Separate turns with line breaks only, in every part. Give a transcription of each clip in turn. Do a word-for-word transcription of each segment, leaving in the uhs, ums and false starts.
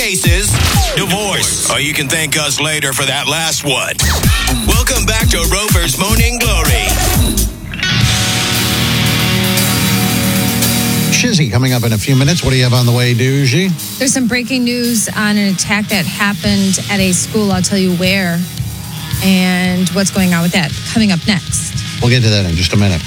cases, divorce. Or you can thank us later for that last one. Welcome back to Rover's Morning Glory.
Shizzy coming up in a few minutes. What do you have on the way, Doogie?
There's some breaking news on an attack that happened at a school. I'll tell you where and what's going on with that coming up next.
We'll get to that in just a minute.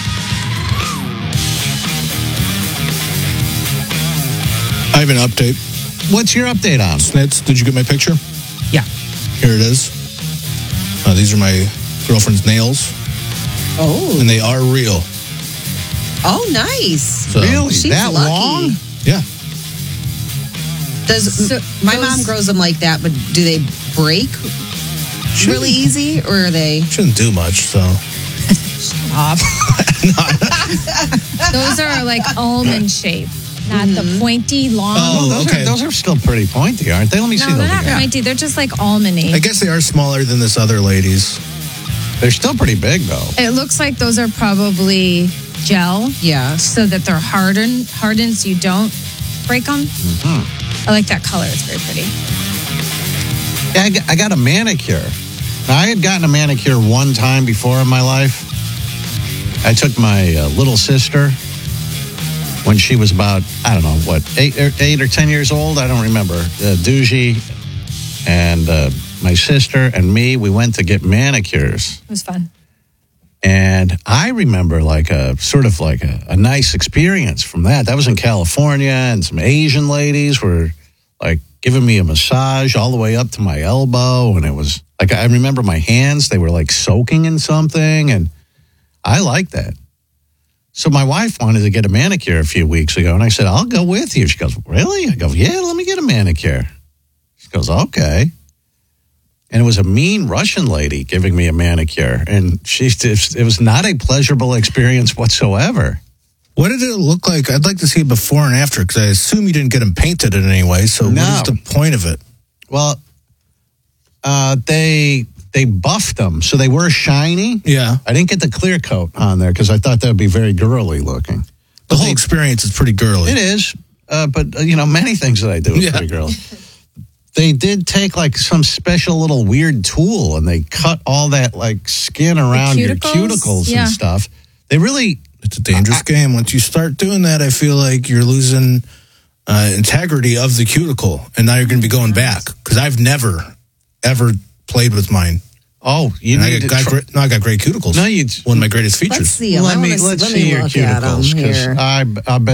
I have an update.
What's your update on?
Snitz, did you get my picture?
Yeah.
Here it is. Uh, these are my girlfriend's nails,
Oh.
and they are real.
Oh, nice.
So,
Really?
She's
That
lucky.
long?
Yeah.
Does
So
my
those-
mom grows them like that, but do they break really easy, or are they?
Shouldn't do much, so.
Off.
Those are like almond shape, not the pointy, long.
Oh,
those,
okay.
are, those are still pretty pointy, aren't they? Let me
no,
see
they're
those
not
again.
pointy. They're just like almondy.
I guess they are smaller than this other lady's.
They're still pretty big, though.
It looks like those are probably gel,
Yeah.
so that they're hardened, hardened so you don't break them.
Mm-hmm.
I like that color. It's very pretty.
Yeah, I got, I got a manicure. Now, I had gotten a manicure one time before in my life. I took my uh, little sister when she was about, I don't know, what, eight or, eight or ten years old? I don't remember. Uh, Doogie and uh, my sister and me, we went to get manicures.
It was fun.
And I remember like a sort of like a, a nice experience from that. That was in California, and some Asian ladies were like giving me a massage all the way up to my elbow. And it was like, I remember my hands, they were like soaking in something. And I liked that. So my wife wanted to get a manicure a few weeks ago. And I said, I'll go with you. She goes, really? I go, yeah, let me get a manicure. She goes, okay. And it was a mean Russian lady giving me a manicure. And she, it was not a pleasurable experience whatsoever.
What did it look like? I'd like to see it before and after, because I assume you didn't get them painted in any way. So
No.
what is the point of it?
Well, uh, they they buffed them, so they were shiny.
Yeah.
I didn't get the clear coat on there because I thought that would be very girly looking.
The
But
whole
they-
experience is pretty girly.
It is, uh, but, uh, you know, many things that I do are
Yeah.
pretty girly. They did take, like, some special little weird tool, and they cut all that, like, skin around your
cuticles?
cuticles
Yeah.
and stuff. They really...
It's a dangerous
I-
game. Once you start doing that, I feel like you're losing uh, integrity of the cuticle, and now you're going to be going back. Because I've never, ever played with mine.
Oh, you
And I
need
got,
to...
got
try-
great, no, I got great cuticles.
No, you...
One of my greatest features.
Let's see 'em. I
Let me,
wanna-
let's
let
see
me
your
look at 'em
cuticles, because
here.
I, I bet